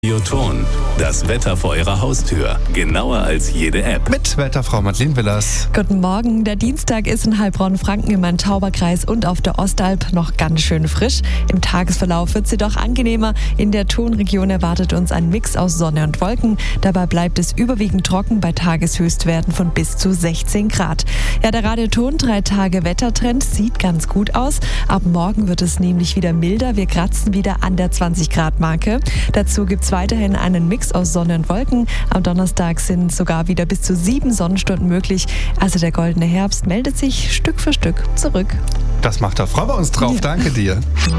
Radioton, das Wetter vor Ihrer Haustür. Genauer als jede App. Mit Wetterfrau Madeleine Willers. Guten Morgen. Der Dienstag ist in Heilbronn-Franken im Main-Tauber-Kreis und auf der Ostalb noch ganz schön frisch. Im Tagesverlauf wird es jedoch angenehmer. In der Tonregion erwartet uns ein Mix aus Sonne und Wolken. Dabei bleibt es überwiegend trocken bei Tageshöchstwerten von bis zu 16 Grad. Ja, der Radioton 3 Tage Wettertrend sieht ganz gut aus. Ab morgen wird es nämlich wieder milder. Wir kratzen wieder an der 20-Grad-Marke. Dazu gibt es weiterhin einen Mix aus Sonne und Wolken. Am Donnerstag sind sogar wieder bis zu 7 Sonnenstunden möglich. Also der goldene Herbst meldet sich Stück für Stück zurück. Das macht der Frau bei uns drauf. Ja. Danke dir.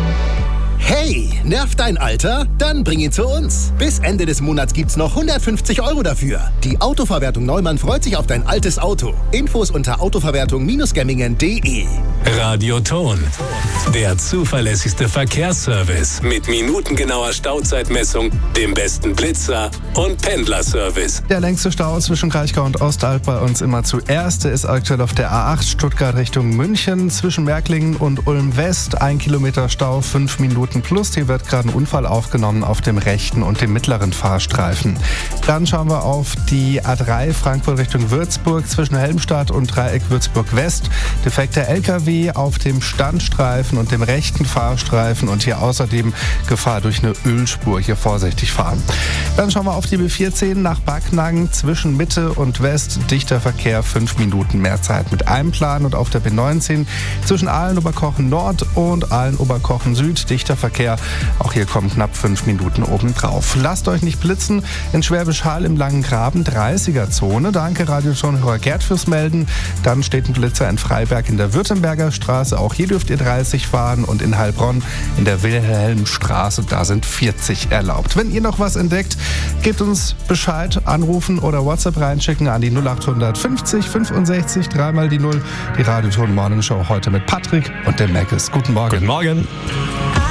Hey, nervt dein Alter? Dann bring ihn zu uns. Bis Ende des Monats gibt's noch 150 € dafür. Die Autoverwertung Neumann freut sich auf dein altes Auto. Infos unter autoverwertung-gemmingen.de. Radioton, der zuverlässigste Verkehrsservice mit minutengenauer Stauzeitmessung, dem besten Blitzer und Pendlerservice. Der längste Stau zwischen Kraichgau und Ostalb bei uns immer zuerst. Der ist aktuell auf der A8 Stuttgart Richtung München zwischen Märklingen und Ulm West. 1 Kilometer Stau, 5 Minuten plus. Hier wird gerade ein Unfall aufgenommen auf dem rechten und dem mittleren Fahrstreifen. Dann schauen wir auf die A3 Frankfurt Richtung Würzburg zwischen Helmstadt und Dreieck Würzburg West. Defekter LKW auf dem Standstreifen und dem rechten Fahrstreifen und hier außerdem Gefahr durch eine Ölspur. Hier vorsichtig fahren. Dann schauen wir auf die B14 nach Backnang zwischen Mitte und West. Dichter Verkehr, 5 Minuten mehr Zeit mit einem Plan. Und auf der B19 zwischen Aalen-Oberkochen Nord und Aalen-Oberkochen Süd. Dichter Verkehr, auch hier kommen knapp 5 Minuten obendrauf. Lasst euch nicht blitzen. In Schwäbisch Hall im Langen Graben 30er-Zone. Danke Radioton-Hörer Gerd fürs Melden. Dann steht ein Blitzer in Freiberg in der Württemberger Straße. Auch hier dürft ihr 30 fahren. Und in Heilbronn in der Wilhelmstraße, da sind 40 erlaubt. Wenn ihr noch was entdeckt, gebt uns Bescheid, anrufen oder WhatsApp reinschicken an die 0800 50 65 3 mal die 0. Die Radioton Morning Show heute mit Patrick und dem Mackes. Guten Morgen. Guten Morgen.